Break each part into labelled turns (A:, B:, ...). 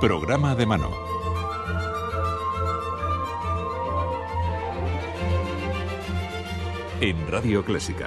A: Programa de mano. En Radio Clásica.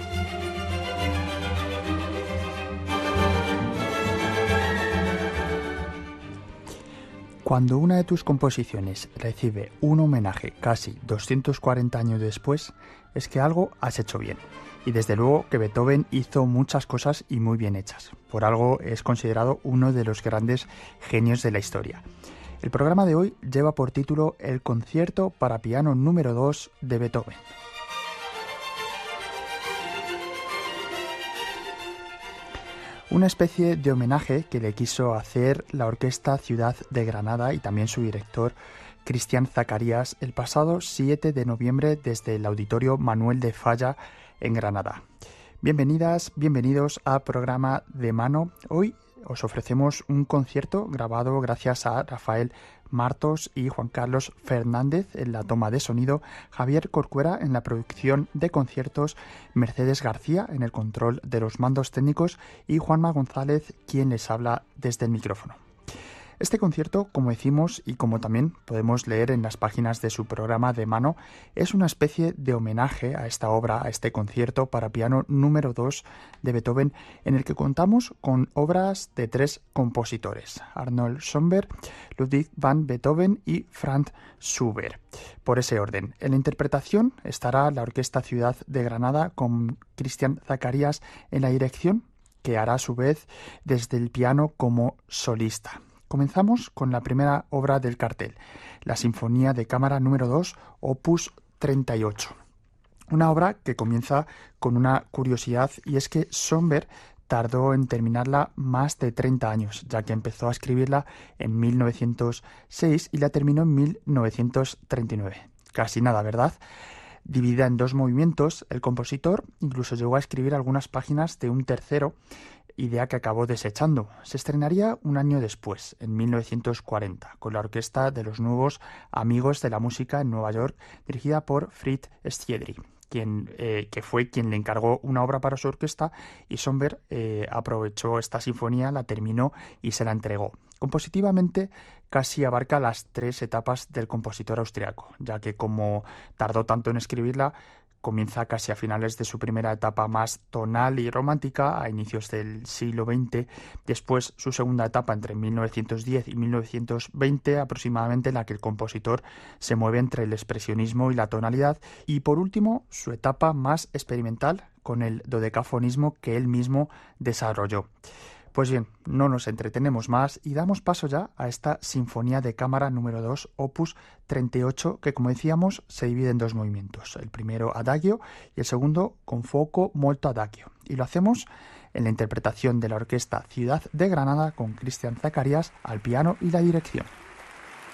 B: Cuando una de tus composiciones recibe un homenaje casi 240 años después, es que algo has hecho bien. Y desde luego que Beethoven hizo muchas cosas y muy bien hechas. Por algo es considerado uno de los grandes genios de la historia. El programa de hoy lleva por título El concierto para piano número 2 de Beethoven. Una especie de homenaje que le quiso hacer la Orquesta Ciudad de Granada y también su director Cristian Zacarías el pasado 7 de noviembre desde el Auditorio Manuel de Falla en Granada. Bienvenidas, bienvenidos a Programa de Mano. Hoy os ofrecemos un concierto grabado gracias a Rafael Martos y Juan Carlos Fernández en la toma de sonido, Javier Corcuera en la producción de conciertos, Mercedes García en el control de los mandos técnicos y Juanma González quien les habla desde el micrófono. Este concierto, como decimos y como también podemos leer en las páginas de su programa de mano, es una especie de homenaje a esta obra, a este concierto para piano número 2 de Beethoven, en el que contamos con obras de 3 compositores, Arnold Schoenberg, Ludwig van Beethoven y Franz Schubert. Por ese orden, en la interpretación estará la Orquesta Ciudad de Granada con Cristian Zacarías en la dirección, que hará a su vez desde el piano como solista. Comenzamos con la primera obra del cartel, la Sinfonía de Cámara número 2, opus 38. Una obra que comienza con una curiosidad y es que Schoenberg tardó en terminarla más de 30 años, ya que empezó a escribirla en 1906 y la terminó en 1939. Casi nada, ¿verdad? Dividida en 2 movimientos, el compositor incluso llegó a escribir algunas páginas de un tercero, idea que acabó desechando. Se estrenaría un año después, en 1940, con la Orquesta de los Nuevos Amigos de la Música en Nueva York, dirigida por Fritz Schiedrich, que fue quien le encargó una obra para su orquesta, y Schoenberg aprovechó esta sinfonía, la terminó y se la entregó. Compositivamente casi abarca las 3 etapas del compositor austriaco, ya que como tardó tanto en escribirla, comienza casi a finales de su primera etapa más tonal y romántica, a inicios del siglo XX, después su segunda etapa entre 1910 y 1920 aproximadamente, en la que el compositor se mueve entre el expresionismo y la tonalidad, y por último su etapa más experimental con el dodecafonismo que él mismo desarrolló. Pues bien, no nos entretenemos más y damos paso ya a esta Sinfonía de Cámara número 2, opus 38, que como decíamos se divide en 2 movimientos, el primero adagio y el segundo con fuoco molto adagio. Y lo hacemos en la interpretación de la Orquesta Ciudad de Granada con Cristian Zacarías al piano y la dirección.